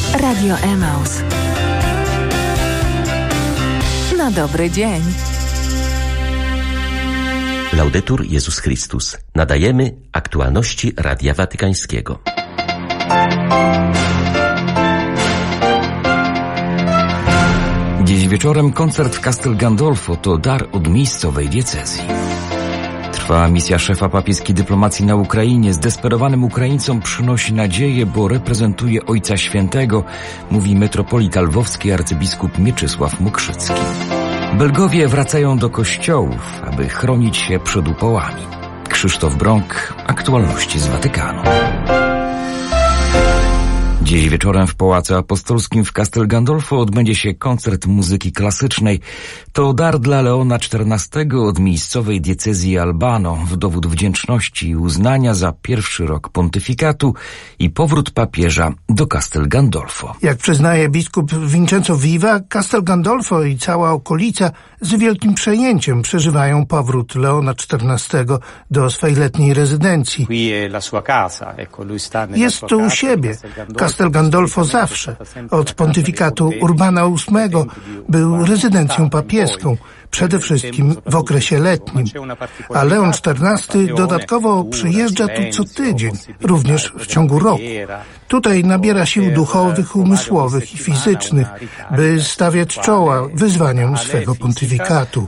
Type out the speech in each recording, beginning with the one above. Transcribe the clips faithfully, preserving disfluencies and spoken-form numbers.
Radio Emaus. Na dobry dzień. Laudetur Jezus Chrystus. Nadajemy aktualności Radia Watykańskiego. Dziś wieczorem koncert w Castel Gandolfo to dar od miejscowej diecezji. Trwa misja szefa papieskiej dyplomacji na Ukrainie. Zdesperowanym Ukraińcom przynosi nadzieję, bo reprezentuje Ojca Świętego, mówi metropolita lwowski arcybiskup Mieczysław Mokrzycki. Belgowie wracają do kościołów, aby chronić się przed upałami. Krzysztof Brąk, aktualności z Watykanu. Dziś wieczorem w Pałacu Apostolskim w Castel Gandolfo odbędzie się koncert muzyki klasycznej. To dar dla Leona czternastego od miejscowej diecezji Albano w dowód wdzięczności i uznania za pierwszy rok pontyfikatu i powrót papieża do Castel Gandolfo. Jak przyznaje biskup Vincenzo Viva, Castel Gandolfo i cała okolica z wielkim przejęciem przeżywają powrót Leona czternastego do swej letniej rezydencji. Jest tu u siebie. Castel Gandolfo zawsze, od pontyfikatu Urbana ósmego, był rezydencją papieską, przede wszystkim w okresie letnim. A Leon czternasty dodatkowo przyjeżdża tu co tydzień, również w ciągu roku. Tutaj nabiera sił duchowych, umysłowych i fizycznych, by stawiać czoła wyzwaniom swego pontyfikatu.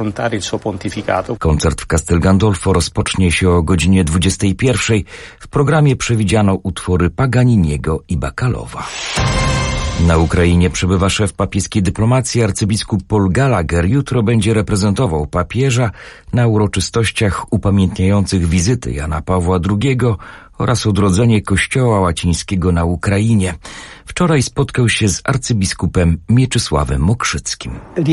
Koncert w Castel Gandolfo rozpocznie się o godzinie dwudziestej pierwszej. W programie przewidziano utwory Paganiniego i Bakalowa. Na Ukrainie przybywa szef papieskiej dyplomacji arcybiskup Paul Gallagher. Jutro będzie reprezentował papieża na uroczystościach upamiętniających wizyty Jana Pawła drugiego oraz odrodzenie Kościoła łacińskiego na Ukrainie. Wczoraj spotkał się z arcybiskupem Mieczysławem Mokrzyckim.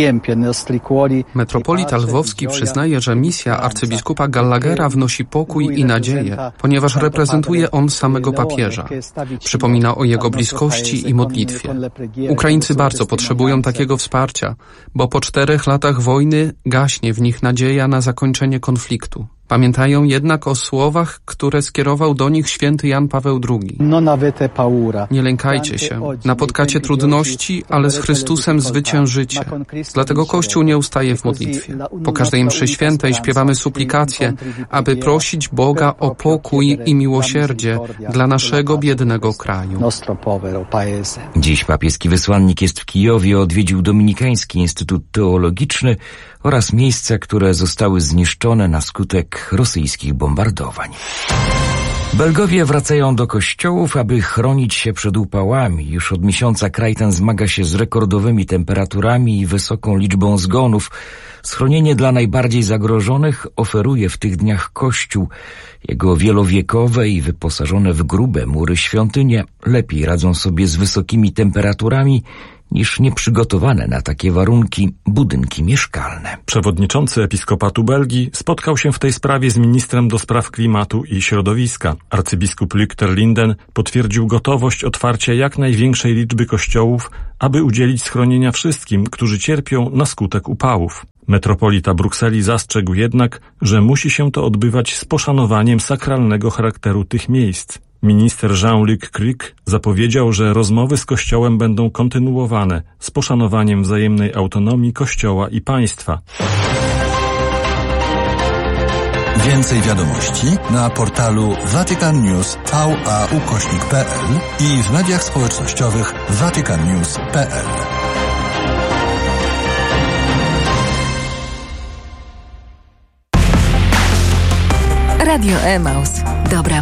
Metropolita lwowski przyznaje, że misja arcybiskupa Gallaghera wnosi pokój i nadzieję, ponieważ reprezentuje on samego papieża. Przypomina o jego bliskości i modlitwie. Ukraińcy bardzo potrzebują takiego wsparcia, bo po czterech latach wojny gaśnie w nich nadzieja na zakończenie konfliktu. Pamiętają jednak o słowach, które skierował do nich święty Jan Paweł drugi. Nie lękajcie się, napotkacie trudności, ale z Chrystusem zwyciężycie. Dlatego Kościół nie ustaje w modlitwie. Po każdej mszy świętej śpiewamy suplikacje, aby prosić Boga o pokój i miłosierdzie dla naszego biednego kraju. Dziś papieski wysłannik jest w Kijowie, odwiedził Dominikański Instytut Teologiczny oraz miejsca, które zostały zniszczone na skutek rosyjskich bombardowań. Belgowie wracają do kościołów, aby chronić się przed upałami. Już od miesiąca kraj ten zmaga się z rekordowymi temperaturami i wysoką liczbą zgonów. Schronienie dla najbardziej zagrożonych oferuje w tych dniach Kościół. Jego wielowiekowe i wyposażone w grube mury świątynie lepiej radzą sobie z wysokimi temperaturami niż nieprzygotowane na takie warunki budynki mieszkalne. Przewodniczący Episkopatu Belgii spotkał się w tej sprawie z ministrem do spraw klimatu i środowiska. Arcybiskup Luc ter Linden potwierdził gotowość otwarcia jak największej liczby kościołów, aby udzielić schronienia wszystkim, którzy cierpią na skutek upałów. Metropolita Brukseli zastrzegł jednak, że musi się to odbywać z poszanowaniem sakralnego charakteru tych miejsc. Minister Jean-Luc Cric zapowiedział, że rozmowy z Kościołem będą kontynuowane z poszanowaniem wzajemnej autonomii Kościoła i państwa. Więcej wiadomości na portalu Vatican News V A ukośnik kropka p l i w mediach społecznościowych vatican news kropka p l. Radio Emaus. Dobra